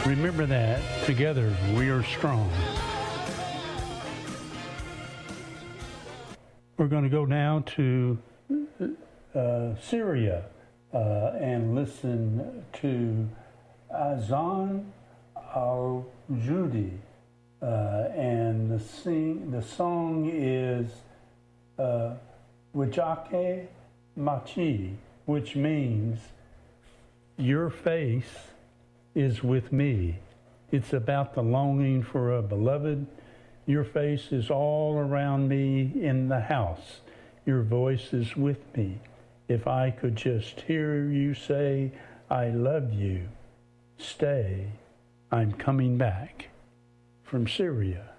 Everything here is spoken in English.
Remember that. Together, we are strong. We're going to go now to Syria and listen to Azan al-Judi. And the song is Wajake Machi, which means your face is with me. It's about the longing for a beloved. Your face is all around me in the house. Your voice is with me. If I could just hear you say, I love you, stay, I'm coming back. From Syria.